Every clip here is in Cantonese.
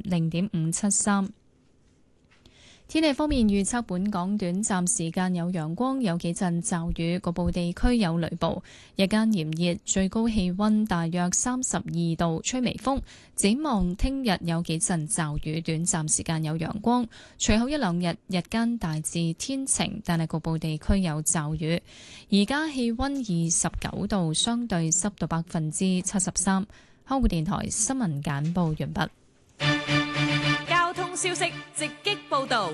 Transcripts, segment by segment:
0.573。天氣方面預測，本港短暫時間有陽光，有幾陣驟雨，局部地區有雷暴。日間炎熱，最高氣溫大約32度，吹微風。展望聽日有幾陣驟雨，短暫時間有陽光。隨後一兩日日間大致天晴，但係局部地區有驟雨。而家氣溫29度，相對濕度73%。香港電台新聞簡報完畢。 交通消息直擊報道。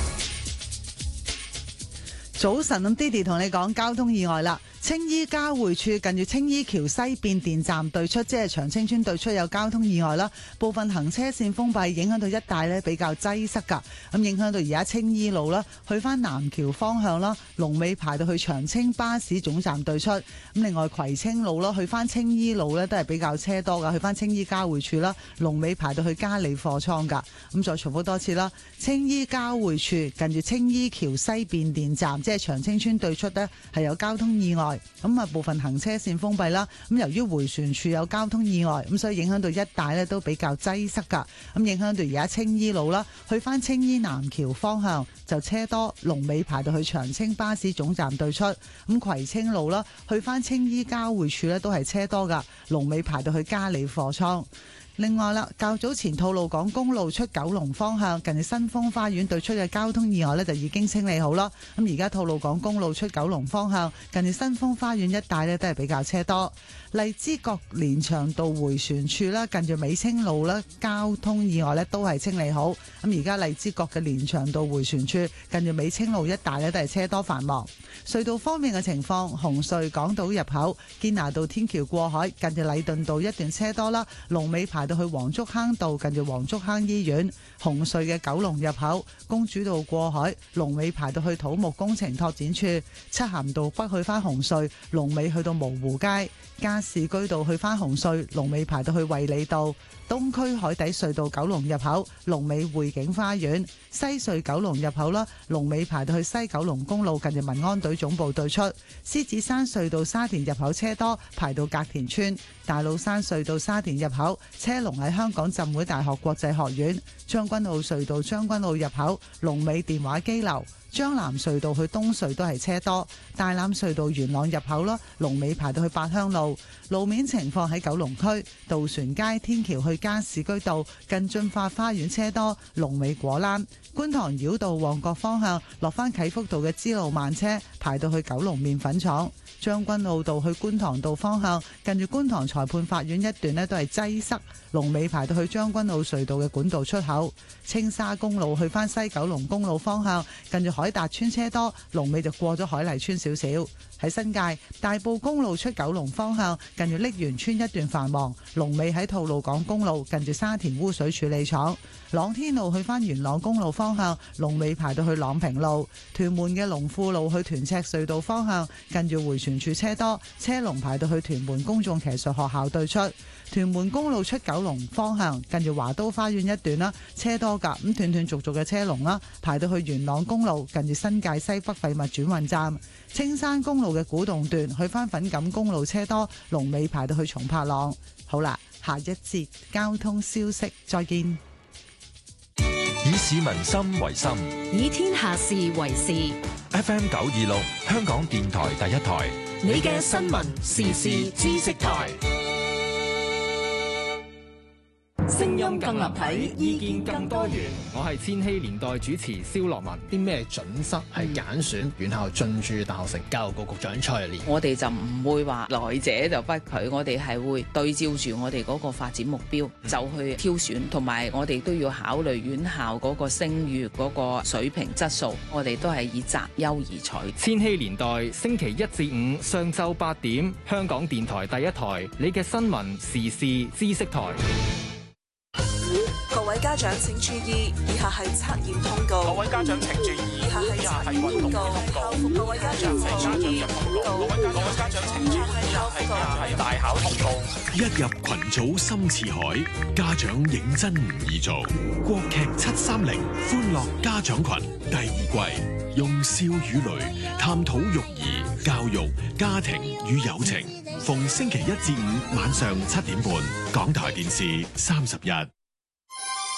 早晨，咁 Didi 同你講交通意外啦。青衣交匯處近住青衣橋西變電站對出，即係長青村對出有交通意外啦，部分行車線封閉，影響到一帶呢比較擠塞噶。咁影響到而家青衣路啦，去翻南橋方向啦，龍尾排到去長青巴士總站對出。咁另外葵青路啦，去翻青衣路呢都係比較車多噶，去翻青衣交匯處啦，龍尾排到去嘉里貨倉噶。咁再重複多次啦，青衣交匯處近住青衣橋西變電站，即係長青村對出呢係有交通意外。咁啊，部分行車線封閉啦。咁由於迴旋處有交通意外，咁所以影響到一帶呢都比較擠塞噶。咁影響到而家青衣路啦，去翻青衣南橋方向就車多，龍尾排到去長青巴士總站對出。咁葵青路啦，去翻青衣交匯處呢都係車多噶，龍尾排到去嘉里貨倉。另外啦，較早前吐露港公路出九龍方向近住新豐花園對出嘅交通意外呢就已經清理好啦。咁而家吐露港公路出九龍方向近住新豐花園一帶呢都係比較車多。荔枝角連翔道迴旋處啦，近住美清路啦，交通意外呢都係清理好。咁而家荔枝角嘅連翔道迴旋處近住美清路一帶呢都係車多繁忙。隧道方面嘅情況，紅隧港島入口堅拿道天橋過海近住禮頓道一段車多啦，龍尾排到去黃竹坑道近住黃竹坑醫院。紅隧嘅九龍入口公主道過海龍尾排到去土木工程拓展處。漆咸道北去翻紅隧龍尾去到蕪湖街。加士居道去翻紅隧龍尾排到去衛理道。東區海底隧道九龍入口龍尾匯景花園。西隧九龍入口啦，龍尾排到去西九龍公路近住民安隊總部對出。獅子山隧道沙田入口車多，排到隔田村。大老山隧道沙田入口車龍喺香港浸會大學國際學院。將軍澳隧道將軍澳入口龍尾電話機樓。將藍隧道去東隧都係車多。大欖隧道元朗入口啦，龍尾排到去八鄉路。路面情況喺九龍區渡船街天橋去加士居道近駿發花園車多，龍尾果欄。觀塘繞道旺角方向落返啟福道嘅支路慢車排到去九龍麵粉廠。將軍澳道去觀塘道方向近住觀塘裁判法院一段呢都係擠塞，龍尾排到去將軍澳隧道嘅管道出口。青沙公路去返西九龍公路方向近住海達村車多，龍尾就過咗海麗村少少。喺新界大埔公路出九龍方向近住瀝源村一段繁忙，龍尾喺吐露港公路近住沙田污水處理廠。朗天路去返元朗公路方向龍尾排到去朗平路。屯門嘅龍富路去屯赤隧道方向近住迴旋處車多，車龍排到去屯門公眾騎術學校對出。屯門公路出九龍方向近住華都花園一段啦，車多噶，咁斷斷續續嘅車龍啦，排到去元朗公路近住新界西北廢物轉運站。青山公路嘅古洞段去返粉錦公路車多，龍尾排到去松柏塱。好啦，下一節交通消息再見。 以市民心為心， 以天下事為事。 FM 926香港電台第一台， 你嘅新聞時事知識台。聲音更立體，意見更多元。 我係千禧年代主持蕭樂文。啲咩準則係揀選院校進駐大學城？教育局局長蔡若蓮。 我哋就唔會話來者就不拒，我哋係會對照住我哋嗰個發展目標就去挑選，同埋我哋都要考慮院校嗰個聲譽嗰個水平質素，我哋都係以擇優而取。 千禧年代星期一至五上晝8點，香港電台第一台，你嘅新聞時事知識台。 各位家長請注意，以下係測驗通告。 各位家長請注意， 以下係測驗通告。各位家長請注意， 各位家長請注意，以下係大考通告。 一入群組深似海，家長認真唔易做。國劇730歡樂家長群第2季，用笑與淚探討育兒、教育、家庭與友情。逢星期一至五晚上7點半，港台電視31。